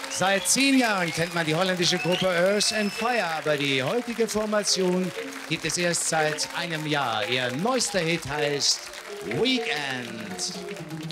Seit 10 Jahren kennt man die holländische Gruppe Earth and Fire, aber die heutige Formation gibt es erst seit einem Jahr. Ihr neuester Hit heißt Weekend.